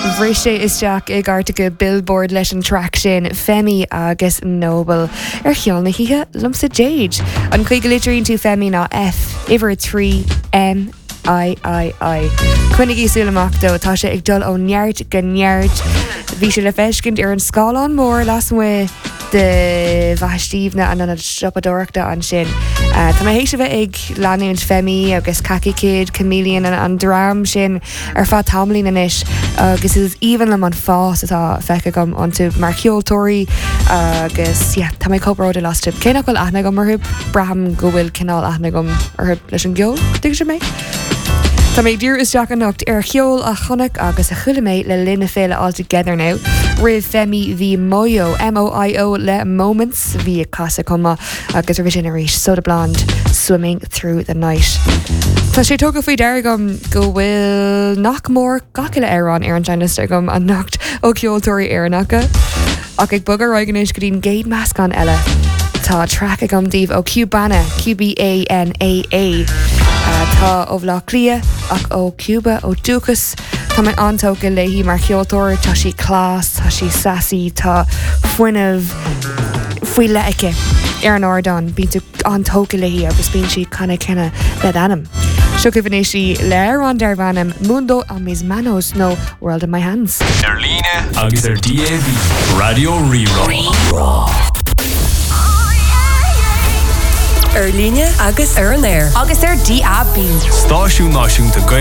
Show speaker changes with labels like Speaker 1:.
Speaker 1: Bhrisé isteach ag artica billboard leis an track sin Femi agus Noble cheanna hithe lumsa Jade. An chuig glitterín tú Femi ná F iver 3 M I. Cuinnig í súlaach dó tá sé ag dul ó neart go neart. Bhí sé le feiscint ar an scáán mór las mu de bhaistíomna an siopadóachta an sin. Tá mé hééis bheith ag leanúint Femi agus Kaki Kid, Chameleon an drám sin ar fá tamlín inis agus is even le an fás atá fecha gom antú mar ceoltóirí agus tá mé cópród a lastib. Cé nach bhfuil aithna gom marthúb braham go bhfuil cinál aithna gom ar leis an geol, dig sé mé? Tá mé dúr is deach anocht ar cheol a chonach agus a chuile méid le linne féile all together now. Rih Femi bhí Moyo, M-O-I-O le Moments, bhí a casa coma agus ar sin éis Soda Blonde, Swimming Through the Night. Tá sé tóga faoi deir gom go bhfuil nach mór gaciile arán ar an China gom an nacht ó ceoltóirí ar anacha. Ach ag bugar roiganis go dtín géad meascán eile. Tá track a gom díomh ó Cubana, Q-B-A-N-A-A. Tá ó bhlá clia ach ó Cuba ó dúchas. Tá mé antóga léhí mar cheoltóir, tá sí clás, tá sí sassy, tá fuinmh faoi leice ar an ádan. Bín tú antóga léhí agus bín si canna cinna le anam. Seo gohfunéis sí leir an derbhanam Mundo a mis manos nó World in My Hands.
Speaker 2: Ar líne agus ar DAB Radio Rerá.
Speaker 3: Ar líne agus ar an air. Agus ar DAB.
Speaker 2: Stáisiún náisiúnta